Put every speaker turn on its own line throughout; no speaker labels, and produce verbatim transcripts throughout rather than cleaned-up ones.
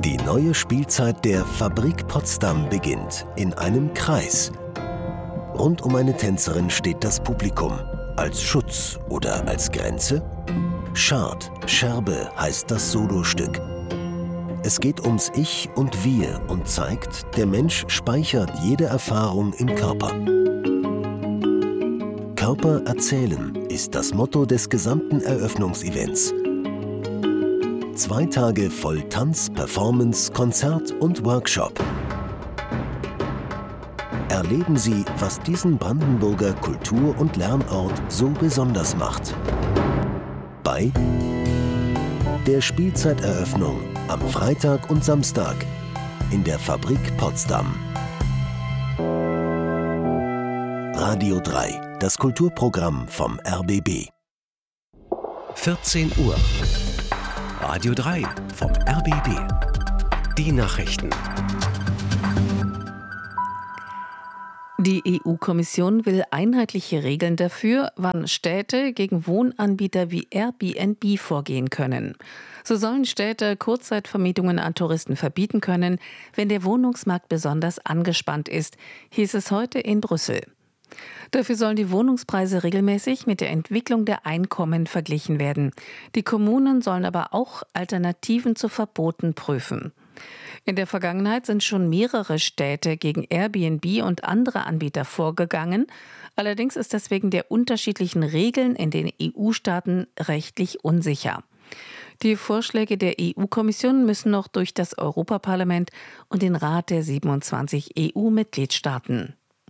Die neue Spielzeit der Fabrik Potsdam beginnt in einem Kreis. Rund um eine Tänzerin steht das Publikum. Als Schutz oder als Grenze? Schad, Scherbe heißt das Solostück. Es geht ums Ich und Wir und zeigt, der Mensch speichert jede Erfahrung im Körper. Körper erzählen ist das Motto des gesamten Eröffnungsevents. Zwei Tage voll Tanz, Performance, Konzert und Workshop. Erleben Sie, was diesen Brandenburger Kultur- und Lernort so besonders macht. Bei der Spielzeiteröffnung am Freitag und Samstag in der Fabrik Potsdam. Radio drei, das Kulturprogramm vom R B B.
vierzehn Uhr. Radio drei vom R B B. Die Nachrichten.
Die E U-Kommission will einheitliche Regeln dafür, wann Städte gegen Wohnanbieter wie Airbnb vorgehen können. So sollen Städte Kurzzeitvermietungen an Touristen verbieten können, wenn der Wohnungsmarkt besonders angespannt ist, hieß es heute in Brüssel. Dafür sollen die Wohnungspreise regelmäßig mit der Entwicklung der Einkommen verglichen werden. Die Kommunen sollen aber auch Alternativen zu Verboten prüfen. In der Vergangenheit sind schon mehrere Städte gegen Airbnb und andere Anbieter vorgegangen. Allerdings ist das wegen der unterschiedlichen Regeln in den E U-Staaten rechtlich unsicher. Die Vorschläge der E U-Kommission müssen noch durch das Europaparlament und den Rat der siebenundzwanzig E U-Mitgliedstaaten.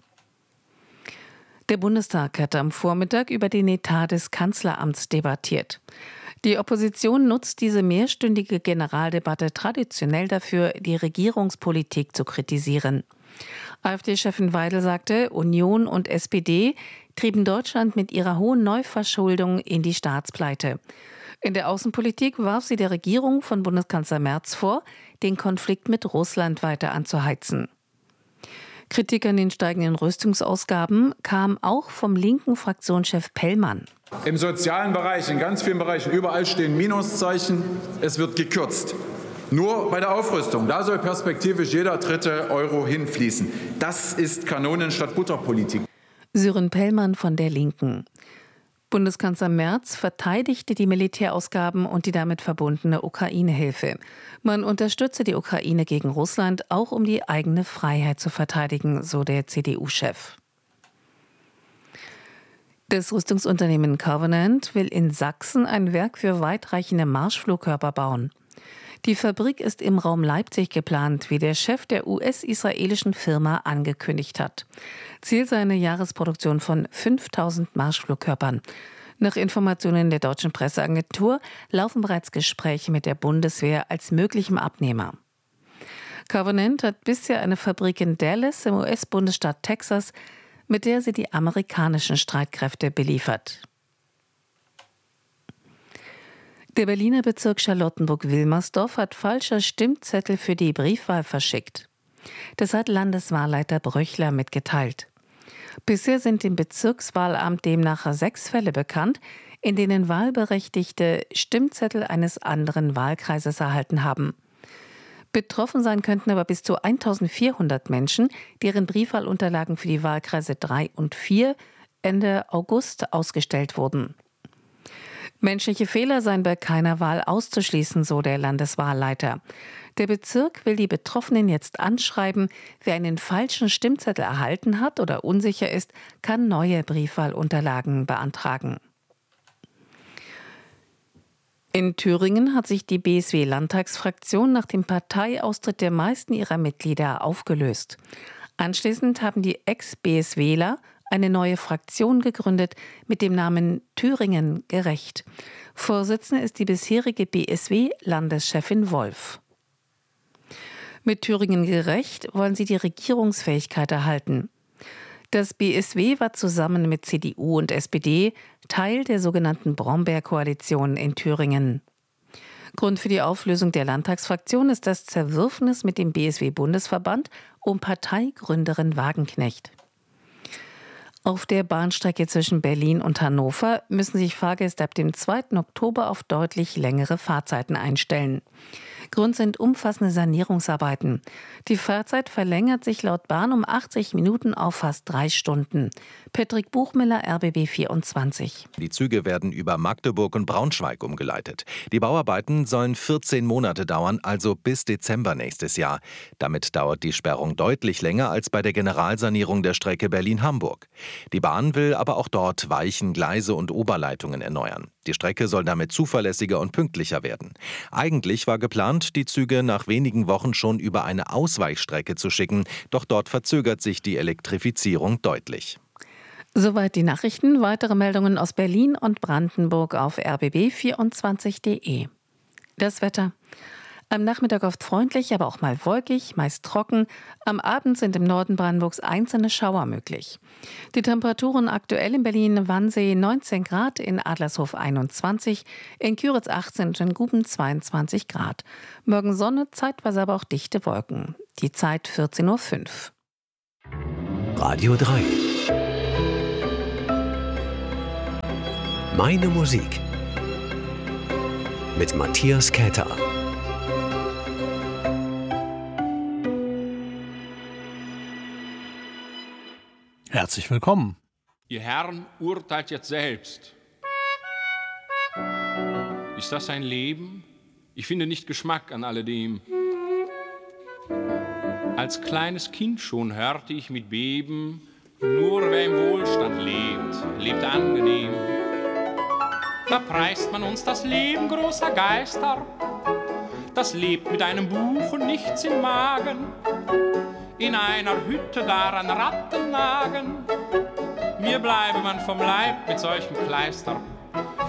Der Bundestag hat am Vormittag über den Etat des Kanzleramts debattiert. Die Opposition nutzt diese mehrstündige Generaldebatte traditionell dafür, die Regierungspolitik zu kritisieren. AfD-Chefin Weidel sagte, Union und S P D trieben Deutschland mit ihrer hohen Neuverschuldung in die Staatspleite. In der Außenpolitik warf sie der Regierung von Bundeskanzler Merz vor, den Konflikt mit Russland weiter anzuheizen. Kritik an den steigenden Rüstungsausgaben kam auch vom linken Fraktionschef Pellmann.
Im sozialen Bereich, in ganz vielen Bereichen, überall stehen Minuszeichen. Es wird gekürzt. Nur bei der Aufrüstung, da soll perspektivisch jeder dritte Euro hinfließen. Das ist Kanonen statt Butterpolitik.
Sören Pellmann von der Linken. Bundeskanzler Merz verteidigte die Militärausgaben und die damit verbundene Ukraine-Hilfe. Man unterstütze die Ukraine gegen Russland, auch um die eigene Freiheit zu verteidigen, so der C D U-Chef. Das Rüstungsunternehmen Covenant will in Sachsen ein Werk für weitreichende Marschflugkörper bauen. Die Fabrik ist im Raum Leipzig geplant, wie der Chef der U S-israelischen Firma angekündigt hat. Ziel sei eine Jahresproduktion von fünftausend Marschflugkörpern. Nach Informationen der deutschen Presseagentur laufen bereits Gespräche mit der Bundeswehr als möglichem Abnehmer. Covenant hat bisher eine Fabrik in Dallas im U S-Bundesstaat Texas, mit der sie die amerikanischen Streitkräfte beliefert. Der Berliner Bezirk Charlottenburg-Wilmersdorf hat falsche Stimmzettel für die Briefwahl verschickt. Das hat Landeswahlleiter Bröchler mitgeteilt. Bisher sind dem Bezirkswahlamt demnach sechs Fälle bekannt, in denen Wahlberechtigte Stimmzettel eines anderen Wahlkreises erhalten haben. Betroffen sein könnten aber bis zu eintausendvierhundert Menschen, deren Briefwahlunterlagen für die Wahlkreise drei und vier Ende August ausgestellt wurden. Menschliche Fehler seien bei keiner Wahl auszuschließen, so der Landeswahlleiter. Der Bezirk will die Betroffenen jetzt anschreiben. Wer einen falschen Stimmzettel erhalten hat oder unsicher ist, kann neue Briefwahlunterlagen beantragen. In Thüringen hat sich die B S W-Landtagsfraktion nach dem Parteiaustritt der meisten ihrer Mitglieder aufgelöst. Anschließend haben die Ex-BSWler eine neue Fraktion gegründet mit dem Namen Thüringen gerecht. Vorsitzende ist die bisherige B S W-Landeschefin Wolf. Mit Thüringen gerecht wollen sie die Regierungsfähigkeit erhalten. Das B S W war zusammen mit C D U und S P D Teil der sogenannten Brombeer-Koalition in Thüringen. Grund für die Auflösung der Landtagsfraktion ist das Zerwürfnis mit dem B S W-Bundesverband um Parteigründerin Wagenknecht. Auf der Bahnstrecke zwischen Berlin und Hannover müssen sich Fahrgäste ab dem zweiten Oktober auf deutlich längere Fahrzeiten einstellen. Grund sind umfassende Sanierungsarbeiten. Die Fahrzeit verlängert sich laut Bahn um achtzig Minuten auf fast drei Stunden. Patrick Buchmiller, R B B vierundzwanzig.
Die Züge werden über Magdeburg und Braunschweig umgeleitet. Die Bauarbeiten sollen vierzehn Monate dauern, also bis Dezember nächstes Jahr. Damit dauert die Sperrung deutlich länger als bei der Generalsanierung der Strecke Berlin-Hamburg. Die Bahn will aber auch dort Weichen, Gleise und Oberleitungen erneuern. Die Strecke soll damit zuverlässiger und pünktlicher werden. Eigentlich war geplant, die Züge nach wenigen Wochen schon über eine Ausweichstrecke zu schicken, doch dort verzögert sich die Elektrifizierung deutlich.
Soweit die Nachrichten. Weitere Meldungen aus Berlin und Brandenburg auf r b b vierundzwanzig punkt de. Das Wetter. Am Nachmittag oft freundlich, aber auch mal wolkig, meist trocken. Am Abend sind im Norden Brandenburgs einzelne Schauer möglich. Die Temperaturen aktuell in Berlin-Wannsee neunzehn Grad, in Adlershof einundzwanzig, in Küritz achtzehn und in Guben zweiundzwanzig Grad. Morgen Sonne, zeitweise aber auch dichte Wolken. Die Zeit vierzehn Uhr fünf.
Radio drei. Meine Musik. Mit Matthias Käther.
Herzlich willkommen.
Ihr Herrn urteilt jetzt selbst. Ist das ein Leben? Ich finde nicht Geschmack an alledem. Als kleines Kind schon hörte ich mit Beben, nur wer im Wohlstand lebt, lebt angenehm. Da preist man uns das Leben großer Geister, das lebt mit einem Buch und nichts im Magen. In einer Hütte daran Ratten nagen, mir bleibe man vom Leib mit solchem Kleister.